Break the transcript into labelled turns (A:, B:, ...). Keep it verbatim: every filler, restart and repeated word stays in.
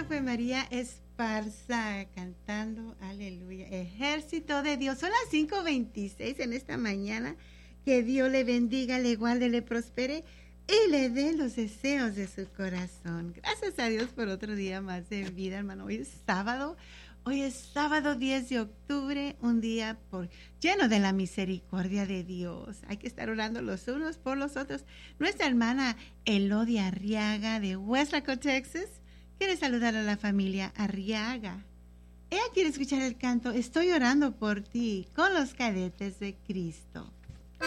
A: fue María Esparza cantando Aleluya, Ejército de Dios. Son las cinco veintiséis en esta mañana. Que Dios le bendiga, le guarde, le prospere y le dé los deseos de su corazón. Gracias a Dios por otro día más de vida, hermano. Hoy es sábado. Hoy es sábado diez de octubre, un día por, lleno de la misericordia de Dios. Hay que estar orando los unos por los otros. Nuestra hermana Elodia Arriaga de Weslaco, Texas, quiere saludar a la familia Arriaga. Ella quiere escuchar el canto Estoy orando por ti con los cadetes de Cristo.